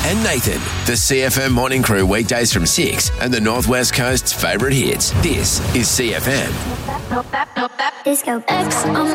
and Nathan. The CFM Morning Crew weekdays from 6 and the Northwest Coast's favourite hits. This is CFM. Disco X on